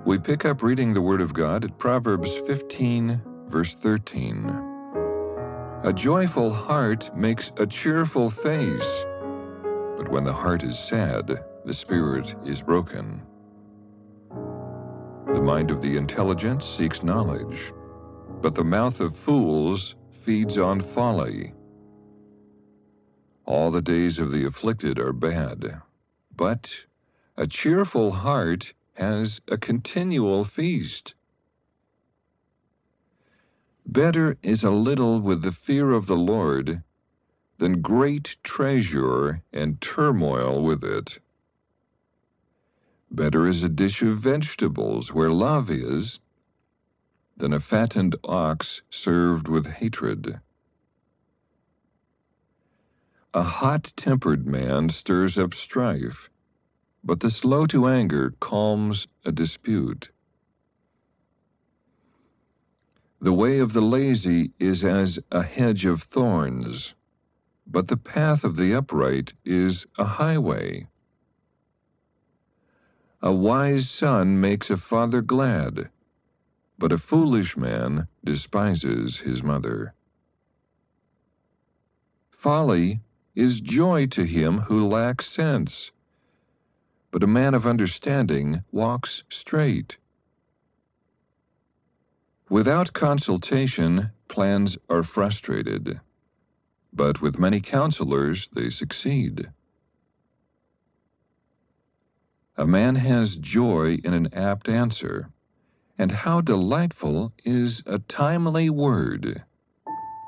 We pick up reading the Word of God at Proverbs 15, verse 13. A joyful heart makes a cheerful face, but when the heart is sad, the spirit is broken. The mind of the intelligent seeks knowledge, but the mouth of fools feeds on folly. All the days of the afflicted are bad, but a cheerful heart has a continual feast. Better is a little with the fear of the Lord than great treasure and turmoil with it. Better is a dish of vegetables where love is than a fattened ox served with hatred. A hot-tempered man stirs up strife, but the slow to anger calms a dispute. The way of the lazy is as a hedge of thorns, but the path of the upright is a highway. A wise son makes a father glad, but a foolish man despises his mother. Folly is joy to him who lacks sense, but a man of understanding walks straight. Without consultation, plans are frustrated, but with many counselors they succeed. A man has joy in an apt answer, and how delightful is a timely word.